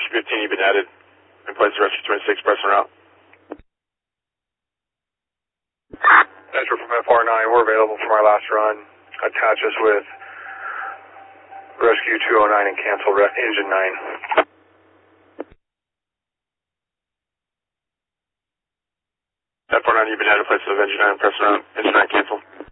Rescue 15, you've been added. In place of Rescue 26, pressing route. Metro from FR9, we're available for my last run. Attach us with Rescue 209 and cancel engine 9. FR9, you've been added in place of engine 9, pressing route. Engine 9, cancel.